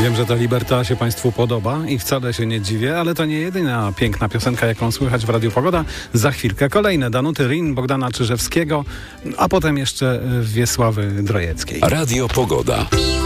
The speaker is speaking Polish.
Wiem, że ta Liberta się Państwu podoba i wcale się nie dziwię, ale to nie jedyna piękna piosenka, jaką słychać w Radiu Pogoda. Za chwilkę kolejne Danuty Rin, Bogdana Czyżewskiego, a potem jeszcze Wiesławy Drojeckiej. Radio Pogoda.